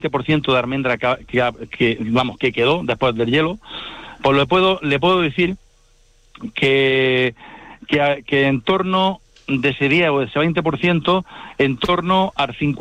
20% de almendra que quedó después del hielo, pues le puedo decir que en torno de ese 10 o ese 20%, en torno al 50%